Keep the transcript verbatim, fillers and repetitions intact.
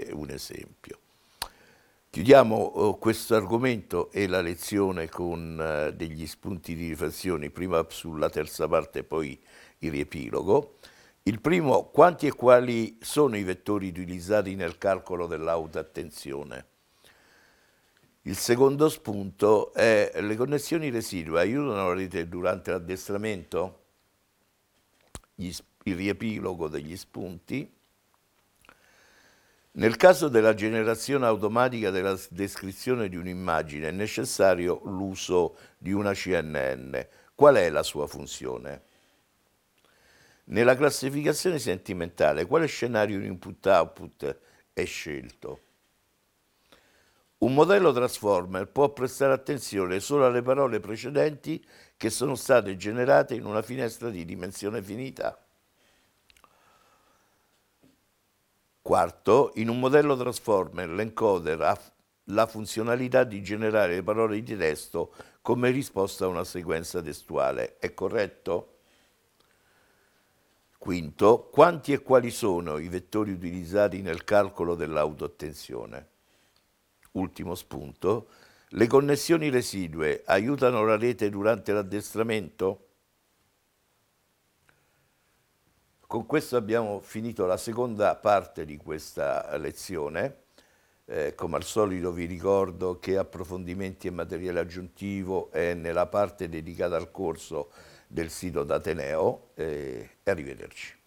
è un esempio. Chiudiamo questo argomento e la lezione con uh, degli spunti di riflessione, prima sulla terza parte, poi il riepilogo. Il primo, quanti e quali sono i vettori utilizzati nel calcolo dell'autoattenzione? Il secondo spunto è le connessioni residue aiutano la rete durante l'addestramento? Il riepilogo degli spunti. Nel caso della generazione automatica della descrizione di un'immagine è necessario l'uso di una C N N. Qual è la sua funzione? Nella classificazione sentimentale, quale scenario input-output è scelto? Un modello transformer può prestare attenzione solo alle parole precedenti che sono state generate in una finestra di dimensione finita. Quarto, in un modello transformer l'encoder ha la funzionalità di generare le parole di testo come risposta a una sequenza testuale. È corretto? Quinto, quanti e quali sono i vettori utilizzati nel calcolo dell'autoattenzione? Ultimo spunto, le connessioni residue aiutano la rete durante l'addestramento? Con questo abbiamo finito la seconda parte di questa lezione. Eh, come al solito vi ricordo che approfondimenti e materiale aggiuntivo è nella parte dedicata al corso del sito d'Ateneo. Eh, e arrivederci.